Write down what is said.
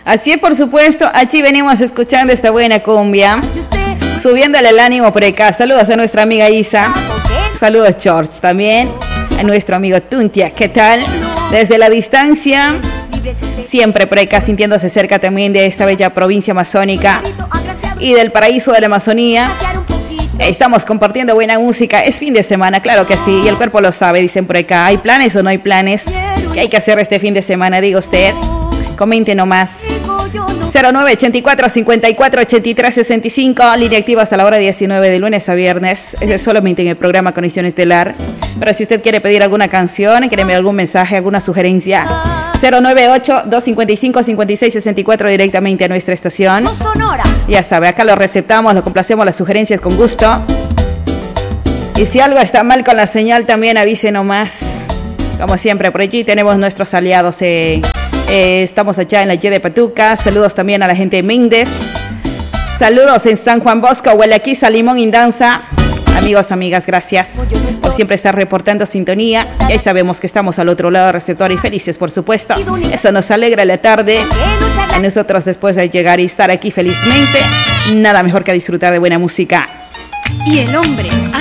Así es, por supuesto, aquí venimos escuchando esta buena cumbia, subiéndole el ánimo por acá. Saludos a nuestra amiga Isa, saludos George también, a nuestro amigo Tuntia, ¿qué tal? Desde la distancia, siempre por acá sintiéndose cerca también de esta bella provincia amazónica y del paraíso de la Amazonía. Estamos compartiendo buena música, es fin de semana, claro que sí, y el cuerpo lo sabe, dicen por acá. ¿Hay planes o no hay planes? ¿Qué hay que hacer este fin de semana? Diga usted, comente nomás. 0984 54 83 65, línea activa hasta la hora 19 de lunes a viernes. Eso es solamente en el programa Conexión Estelar. Pero si usted quiere pedir alguna canción, quiere enviar algún mensaje, alguna sugerencia, 098 255 56 64 directamente a nuestra estación. Ya sabe, acá lo receptamos, lo complacemos las sugerencias con gusto. Y si algo está mal con la señal, también avise nomás. Como siempre, por allí tenemos nuestros aliados. Estamos allá en la Y de Patuca. Saludos también a la gente de Méndez. Saludos en San Juan Bosco, Huelaquiza, Limón, Indanza. Amigos, amigas, gracias por siempre estar reportando sintonía. Y ahí sabemos que estamos al otro lado del receptor y felices, por supuesto. Eso nos alegra la tarde. A nosotros, después de llegar y estar aquí felizmente, nada mejor que disfrutar de buena música. Y el hombre